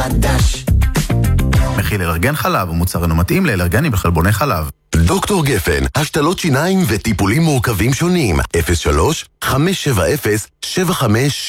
חדש. מכיל אלרגן חלב ומוצר אינו מתאים לאלרגנים בחלבוני חלב. דוקטור גפן, השתלות שיניים וטיפולים מורכבים שונים. 03-570-75